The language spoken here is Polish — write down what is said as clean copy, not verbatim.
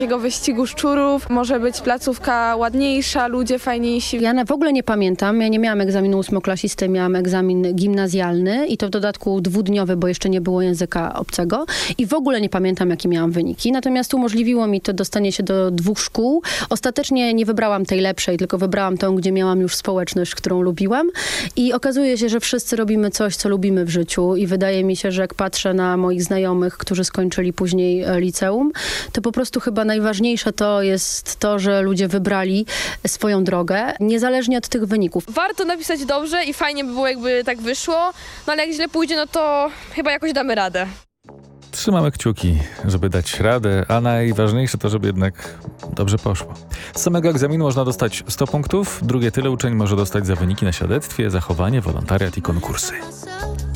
takiego wyścigu szczurów. Może być placówka ładniejsza, ludzie fajniejsi. Ja w ogóle nie pamiętam. Ja nie miałam egzaminu ósmoklasisty, miałam egzamin gimnazjalny i to w dodatku 2-dniowy, bo jeszcze nie było języka obcego. I w ogóle nie pamiętam, jakie miałam wyniki. Natomiast umożliwiło mi to dostanie się do 2 szkół. Ostatecznie nie wybrałam tej lepszej, tylko wybrałam tą, gdzie miałam już społeczność, którą lubiłam. I okazuje się, że wszyscy robimy coś, co lubimy w życiu. I wydaje mi się, że jak patrzę na moich znajomych, którzy skończyli później liceum, to po prostu chyba najważniejsze to jest to, że ludzie wybrali swoją drogę, niezależnie od tych wyników. Warto napisać dobrze i fajnie by było, jakby tak wyszło, no ale jak źle pójdzie, no to chyba jakoś damy radę. Trzymamy kciuki, żeby dać radę, a najważniejsze to, żeby jednak dobrze poszło. Z samego egzaminu można dostać 100 punktów, drugie tyle uczeń może dostać za wyniki na świadectwie, zachowanie, wolontariat i konkursy.